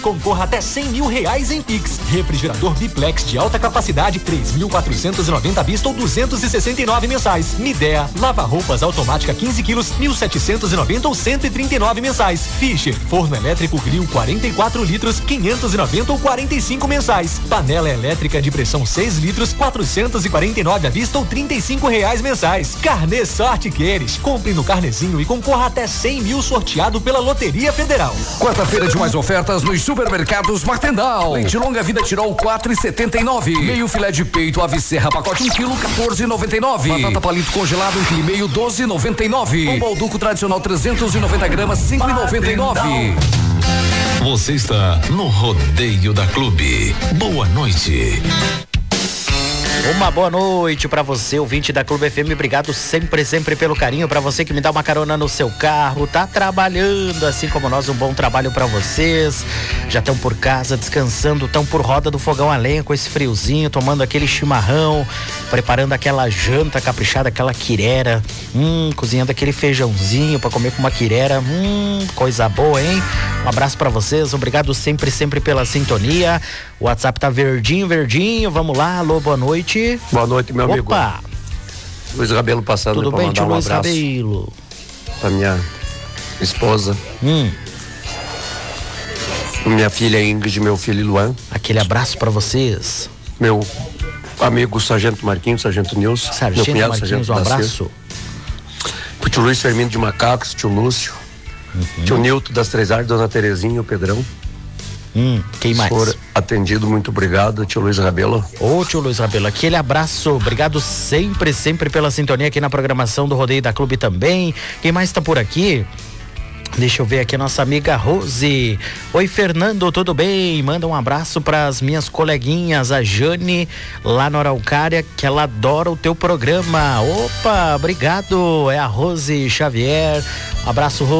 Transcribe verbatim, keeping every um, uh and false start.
concorra até cem mil reais em Pix. Refrigerador Biplex de alta capacidade, três mil quatrocentos e noventa à vista ou duzentos e sessenta e nove mensais. Midea, lava-roupas automática quinze quilos, mil setecentos e noventa ou cento e trinta e nove mensais. Fischer, forno elétrico Grill quarenta e quatro litros, quinhentos e noventa ou quarenta e cinco mensais. Panela elétrica de pressão seis litros, quatrocentos e quarenta e nove à vista ou trinta e cinco reais mensais. Carnê Sorte Queres. Compre no Carnezinho e concorra até cem mil sorteado pela Loteria Federal. Quarta-feira de mais ofertas nos supermercados Martendal. Leite longa vida Tirol quatro e setenta e nove. Meio filé de peito ave serra pacote um quilo quatorze e noventa e nove. Batata palito congelado um quilo e meio doze e noventa e nove. O balduco tradicional trezentos e noventa gramas cinco e noventa e nove. Você está no Rodeio da Clube. Boa noite. Uma boa noite pra você, ouvinte da Clube F M. Obrigado sempre, sempre pelo carinho. Pra você que me dá uma carona no seu carro, tá trabalhando assim como nós, um bom trabalho pra vocês. Já estão por casa descansando, estão por roda do fogão a lenha com esse friozinho, tomando aquele chimarrão, preparando aquela janta caprichada, aquela quirera, hum, cozinhando aquele feijãozinho pra comer com uma quirera, hum, coisa boa, hein? Um abraço pra vocês, obrigado sempre, sempre pela sintonia. O WhatsApp tá verdinho, verdinho, vamos lá, alô, boa noite. Boa noite, meu amigo. Opa! Luiz Rabelo passando Tudo para bem, mandar tio um Luiz abraço Rabelo? para minha esposa, Hum. minha filha Ingrid, meu filho Luan. Aquele abraço pra vocês. Meu amigo Sargento Marquinhos, Sargento Nilson. Sargento meu cunhado, Marquinhos, Sargento um Daci. abraço. Pro tio Luiz Fermino de Macacos, tio Lúcio, Uhum. tio Nilton das Três Artes, dona Terezinha, o Pedrão. Hum, quem mais? For atendido, muito obrigado, tio Luiz Rabelo. Ô, tio Luiz Rabelo, aquele abraço, obrigado sempre, sempre pela sintonia aqui na programação do Rodeio da Clube também. Quem mais tá por aqui? Deixa eu ver aqui a nossa amiga Rose. Oi, Fernando, tudo bem? Manda um abraço para as minhas coleguinhas, a Jane, lá na Araucária, que ela adora o teu programa. Opa, obrigado. É a Rose Xavier. Um abraço, Rose.